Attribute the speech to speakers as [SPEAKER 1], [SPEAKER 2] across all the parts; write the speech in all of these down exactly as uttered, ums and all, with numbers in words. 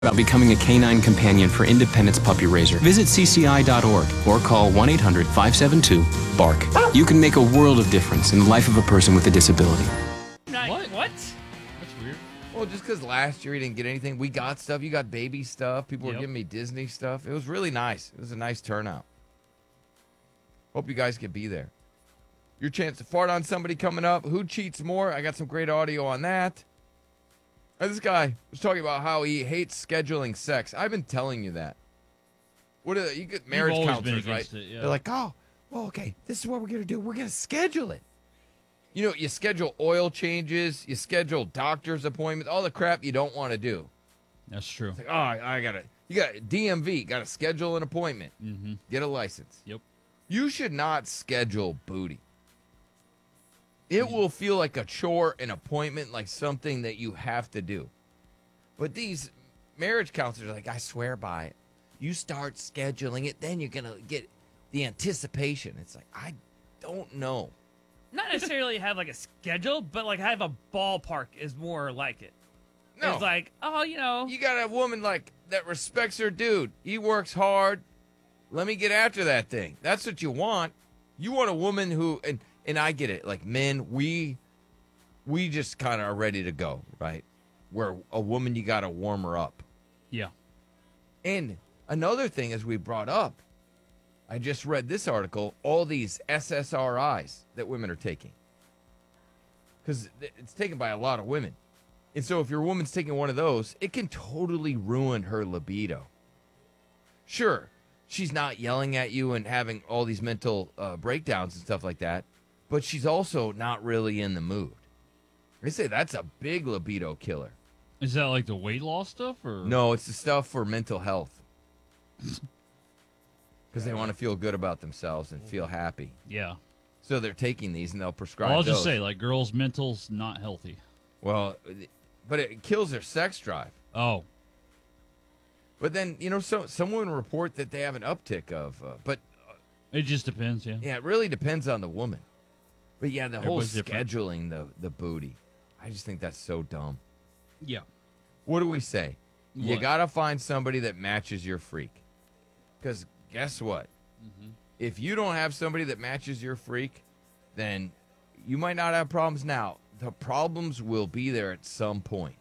[SPEAKER 1] about becoming a canine companion for Independence Puppy Raiser, visit C C I dot org or call one eight hundred, five seven two, bark. You can make a world of difference in the life of a person with a disability.
[SPEAKER 2] What? What?
[SPEAKER 3] That's weird.
[SPEAKER 4] Well, just because last year he didn't get anything, we got stuff. You got baby stuff. People
[SPEAKER 3] Yep.
[SPEAKER 4] were giving me Disney stuff. It was really nice. It was a nice turnout. Hope you guys can be there. Your chance to fart on somebody coming up. Who cheats more? I got some great audio on that. Uh, This guy was talking about how he hates scheduling sex. I've been telling you that. What are the, you get marriage
[SPEAKER 3] always been
[SPEAKER 4] counselors, right?
[SPEAKER 3] against it, yeah.
[SPEAKER 4] They're like, oh, well, okay, this is what we're gonna do. We're gonna schedule it. You know, you schedule oil changes, you schedule doctor's appointments, all the crap you don't want to do.
[SPEAKER 3] That's true.
[SPEAKER 4] It's like, oh, I, I gotta, you got D M V, gotta schedule an appointment,
[SPEAKER 3] Mm-hmm.
[SPEAKER 4] get a license.
[SPEAKER 3] Yep.
[SPEAKER 4] You should not schedule booty. It will feel like a chore, an appointment, like something that you have to do. But these marriage counselors are like, I swear by it. You start scheduling it, then you're going to get the anticipation. It's like, I don't know.
[SPEAKER 2] Not necessarily have like a schedule, but like have a ballpark is more like it.
[SPEAKER 4] No.
[SPEAKER 2] It's like, oh, you know.
[SPEAKER 4] You got a woman like that respects her dude. He works hard. Let me get after that thing. That's what you want. You want a woman who, and and I get it. Like men, we we just kind of are ready to go, right? Where a woman, you got to warm her up.
[SPEAKER 3] Yeah.
[SPEAKER 4] And another thing, as we brought up, I just read this article. All these S S R Is that women are taking, because it's taken by a lot of women. And so if your woman's taking one of those, it can totally ruin her libido. Sure, she's not yelling at you and having all these mental uh, breakdowns and stuff like that, but she's also not really in the mood. They say that's a big libido killer.
[SPEAKER 3] Is that like the weight loss stuff or
[SPEAKER 4] No, it's the stuff for mental health. Because they want to feel good about themselves and feel happy.
[SPEAKER 3] Yeah.
[SPEAKER 4] So they're taking these and they'll prescribe
[SPEAKER 3] Well, I'll
[SPEAKER 4] those.
[SPEAKER 3] just say, like, girls' mental's not healthy.
[SPEAKER 4] Well, but it kills their sex drive.
[SPEAKER 3] Oh.
[SPEAKER 4] But then, you know, so, someone report that they have an uptick of, uh, but
[SPEAKER 3] It just depends, yeah.
[SPEAKER 4] yeah, it really depends on the woman. But yeah, the whole
[SPEAKER 3] Everybody's different.
[SPEAKER 4] scheduling the, the booty, I just think that's so dumb.
[SPEAKER 3] Yeah.
[SPEAKER 4] What do we say? You
[SPEAKER 3] What?
[SPEAKER 4] got to find somebody that matches your freak. Because guess what?
[SPEAKER 3] Mm-hmm.
[SPEAKER 4] If you don't have somebody that matches your freak, then you might not have problems now. The problems will be there at some point.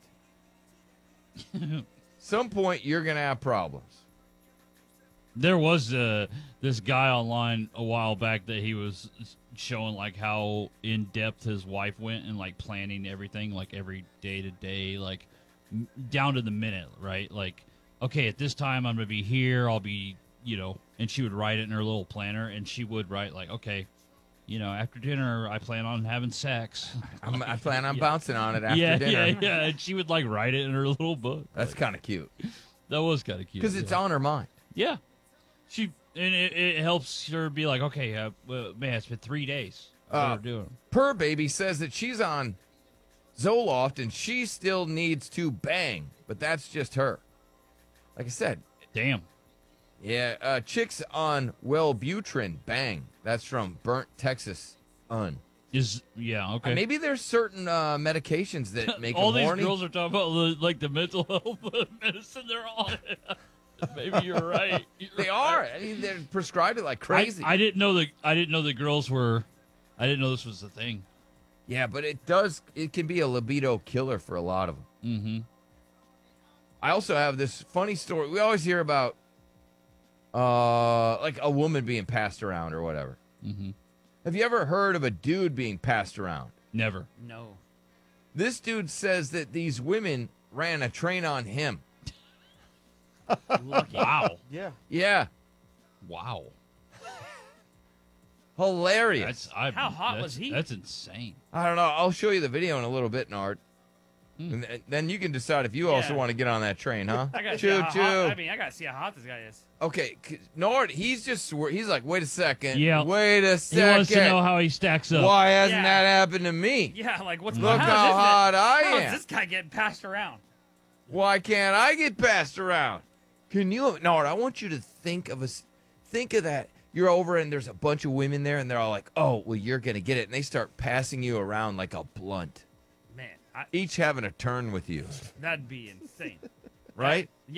[SPEAKER 4] Some point, you're going to have problems.
[SPEAKER 3] There was uh, this guy online a while back that he was showing like how in depth his wife went and like planning everything, like every day to day, like m- down to the minute, right? Like, okay, at this time I'm gonna be here. I'll be, you know, and she would write it in her little planner, and she would write like, okay, you know, after dinner I plan on having sex.
[SPEAKER 4] I'm, I plan on
[SPEAKER 3] Yeah.
[SPEAKER 4] bouncing on it after
[SPEAKER 3] yeah,
[SPEAKER 4] dinner.
[SPEAKER 3] yeah, yeah. And she would like write it in her little book.
[SPEAKER 4] That's
[SPEAKER 3] Like,
[SPEAKER 4] kind of cute.
[SPEAKER 3] that was kind of cute
[SPEAKER 4] Because it's
[SPEAKER 3] yeah.
[SPEAKER 4] on her mind.
[SPEAKER 3] Yeah. She and it, it helps her be like, okay, uh, well, man, it's been three days. What
[SPEAKER 4] Uh,
[SPEAKER 3] are we doing?
[SPEAKER 4] Purr Baby says that she's on Zoloft and she still needs to bang, but that's just her. Like I said,
[SPEAKER 3] Damn.
[SPEAKER 4] yeah, uh, chicks on Wellbutrin, bang. That's from Burnt, Texas. Un.
[SPEAKER 3] Is yeah okay.
[SPEAKER 4] Uh, Maybe there's certain uh, medications that make
[SPEAKER 3] all
[SPEAKER 4] them
[SPEAKER 3] these
[SPEAKER 4] horny.
[SPEAKER 3] girls are talking about the, like the mental health medicine they're on. Maybe you're right. You're
[SPEAKER 4] They
[SPEAKER 3] right.
[SPEAKER 4] are. I mean, they're prescribed it like
[SPEAKER 3] I,
[SPEAKER 4] crazy.
[SPEAKER 3] I didn't know the I didn't know the girls were. I didn't know this was the thing.
[SPEAKER 4] Yeah, but it does. It can be a libido killer for a lot of them.
[SPEAKER 3] Mm-hmm.
[SPEAKER 4] I also have this funny story. We always hear about, uh, like a woman being passed around or whatever.
[SPEAKER 3] Mm-hmm.
[SPEAKER 4] Have you ever heard of a dude being passed around?
[SPEAKER 3] Never.
[SPEAKER 2] No.
[SPEAKER 4] This dude says that these women ran a train on him.
[SPEAKER 2] Lucky.
[SPEAKER 3] Wow.
[SPEAKER 5] Yeah.
[SPEAKER 4] Yeah,
[SPEAKER 3] Wow.
[SPEAKER 4] hilarious.
[SPEAKER 3] That's I,
[SPEAKER 2] How hot
[SPEAKER 3] that's-
[SPEAKER 2] was he?
[SPEAKER 3] That's insane.
[SPEAKER 4] I don't know. I'll show you the video in a little bit, Nard.
[SPEAKER 3] Hmm.
[SPEAKER 4] And th- then you can decide if you also
[SPEAKER 2] Yeah.
[SPEAKER 4] want to get on that train, huh?
[SPEAKER 2] I gotta see
[SPEAKER 4] choo
[SPEAKER 2] how
[SPEAKER 4] choo.
[SPEAKER 2] hot, I mean, I gotta see how hot this guy is.
[SPEAKER 4] Okay, c- Nord, he's just swear. He's like, wait a second.
[SPEAKER 3] Yeah.
[SPEAKER 4] Wait a
[SPEAKER 3] He
[SPEAKER 4] second.
[SPEAKER 3] wants to know how he stacks up.
[SPEAKER 4] Why hasn't
[SPEAKER 2] Yeah.
[SPEAKER 4] that happened to me?
[SPEAKER 2] Yeah, like what's
[SPEAKER 4] Look
[SPEAKER 2] how
[SPEAKER 4] how
[SPEAKER 2] is this
[SPEAKER 4] hot I
[SPEAKER 2] how
[SPEAKER 4] am.
[SPEAKER 2] is this guy getting passed around?
[SPEAKER 4] Why can't I get passed around? Can you, Nord? I want you to think of us. Think of that. You're over and there's a bunch of women there, and they're all like, "Oh, well, you're gonna get it," and they start passing you around like a blunt,
[SPEAKER 2] Man, I,
[SPEAKER 4] each having a turn with you,
[SPEAKER 2] that'd be insane.
[SPEAKER 4] right?